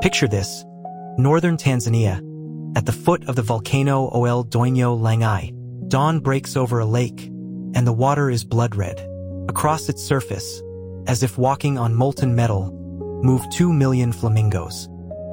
Picture this: northern Tanzania, at the foot of the volcano Ol Doinyo Langai. Dawn breaks over a lake, and the water is blood red. Across its surface, as if walking on molten metal, move 2 million flamingos.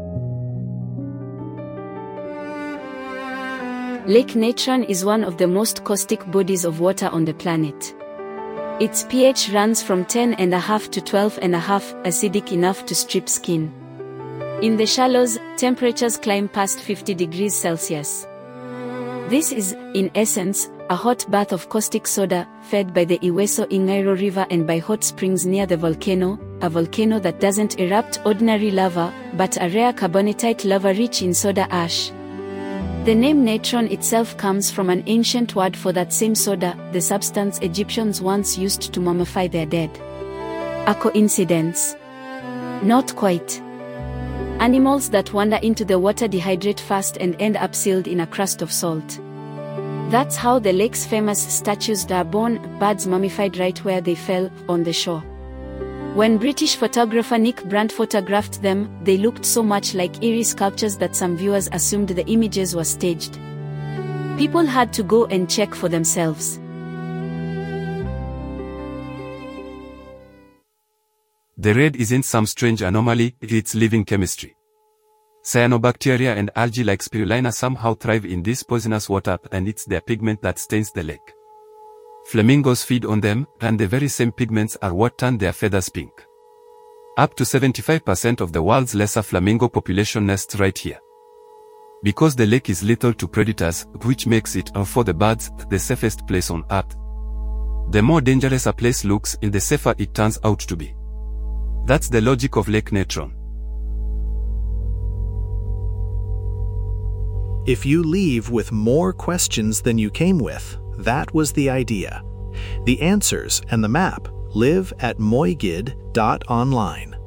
Lake Natron is one of the most caustic bodies of water on the planet. Its pH runs from 10.5 to 12.5, acidic enough to strip skin. In the shallows, temperatures climb past 50 degrees Celsius. This is, in essence, a hot bath of caustic soda, fed by the Iweso Ingairo River and by hot springs near the volcano, a volcano that doesn't erupt ordinary lava, but a rare carbonatite lava rich in soda ash. The name natron itself comes from an ancient word for that same soda, the substance Egyptians once used to mummify their dead. A coincidence? Not quite. Animals that wander into the water dehydrate fast and end up sealed in a crust of salt. That's how the lake's famous statues are born, birds mummified right where they fell, on the shore. When British photographer Nick Brandt photographed them, they looked so much like eerie sculptures that some viewers assumed the images were staged. People had to go and check for themselves. The red isn't some strange anomaly, it's living chemistry. Cyanobacteria and algae like spirulina somehow thrive in this poisonous water, and it's their pigment that stains the lake. Flamingos feed on them, and the very same pigments are what turn their feathers pink. Up to 75% of the world's lesser flamingo population nests right here. Because the lake is lethal to predators, which makes it, for the birds, the safest place on Earth. The more dangerous a place looks, the safer it turns out to be. That's the logic of Lake Natron. If you leave with more questions than you came with, that was the idea. The answers and the map live at moigid.online.